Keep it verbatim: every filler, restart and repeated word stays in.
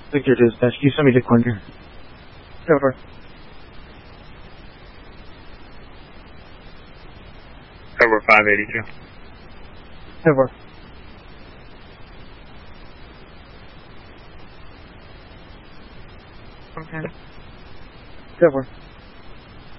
Victor Dispatch, can you send me to Quinker? Over. Over five eighty-two. Over. Okay. Over.